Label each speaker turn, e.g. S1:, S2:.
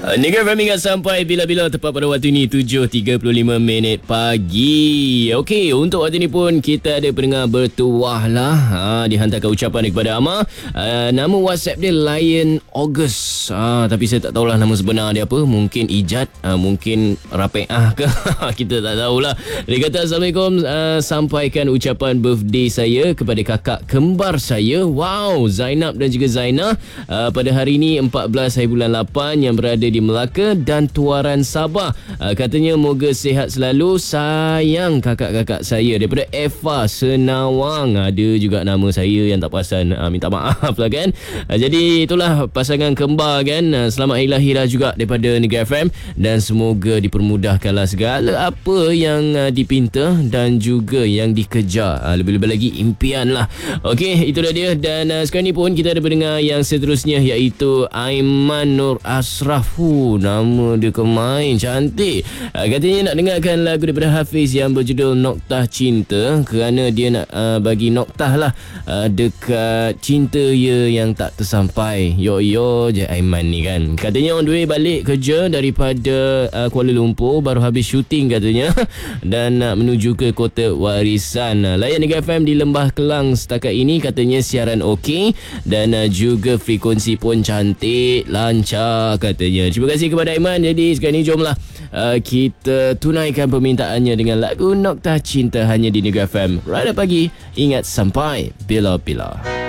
S1: Negara FM ingat sampai bila-bila tepat pada waktu ini 7.35 minit pagi. Okey, untuk waktu ini pun kita ada pendengar bertuah lah. Dihantarkan ucapan kepada Amar. Nama WhatsApp dia Lion August. Tapi saya tak tahulah nama sebenar dia apa. Mungkin Ijat, mungkin Rapeah ke. Kita tak tahulah. Dia kata Assalamualaikum, sampaikan ucapan birthday saya kepada kakak kembar saya. Wow, Zainab dan juga Zainah. Pada hari ini 14 hari bulan 8 yang berada di Melaka dan Tuaran Sabah. Katanya moga sihat selalu. Sayang kakak-kakak saya daripada Eva Senawang. Ada juga nama saya yang tak perasan. Minta maaf lah kan. Jadi itulah pasangan kembar kan. Selamat hari lahir lah juga daripada Negara FM. Dan semoga dipermudahkanlah segala apa yang dipinta dan juga yang dikejar. Lebih-lebih lagi impian lah. Okey, itulah dia. Dan sekarang ni pun kita ada pendengar yang seterusnya, iaitu Aiman Nur Asraf. Nama dia kemain cantik. Katanya nak dengarkan lagu daripada Hafiz yang berjudul Noktah Cinta, kerana dia nak bagi noktah lah dekat cinta ya yang tak tersampai. Yo je Aiman ni kan. Katanya on the way balik kerja daripada Kuala Lumpur, baru habis syuting katanya dan nak menuju ke Kota Warisan. Layan Negara FM di Lembah Kelang setakat ini, katanya siaran okey dan juga frekuensi pun cantik, lancar katanya. Terima kasih kepada Aiman. Jadi sekarang ni jomlah kita tunaikan permintaannya dengan lagu Noktah Cinta hanya di Negara FM. Right up pagi, ingat sampai bila-bila.